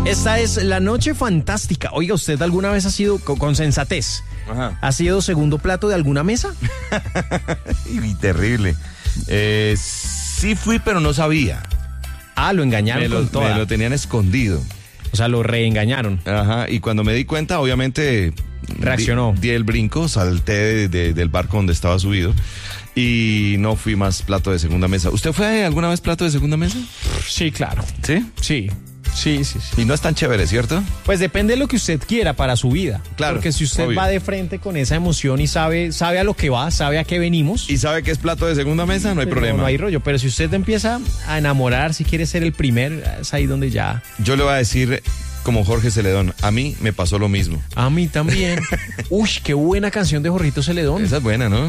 Esta es La Noche Fantástica. Oiga, ¿usted alguna vez ha sido, con sensatez, ha sido segundo plato de alguna mesa? Y terrible. Sí fui, pero no sabía. Ah, lo engañaron con toda. Me lo tenían escondido. O sea, lo reengañaron. Ajá, y cuando me di cuenta, obviamente... Reaccionó. Di el brinco, salté del barco donde estaba subido y no fui más plato de segunda mesa. ¿Usted fue alguna vez plato de segunda mesa? Sí, claro. ¿Sí? Sí. Y no es tan chévere, ¿cierto? Pues depende de lo que usted quiera para su vida. Claro. Porque si usted va de frente con esa emoción y sabe a lo que va, sabe a qué venimos. Y sabe que es plato de segunda mesa, no hay problema. No hay rollo. Pero si usted empieza a enamorar, si quiere ser el primer, es ahí donde ya... Yo le voy a decir, como Jorge Celedón, a mí me pasó lo mismo. A mí también. Uy, qué buena canción de Jorgito Celedón. Esa es buena, ¿no?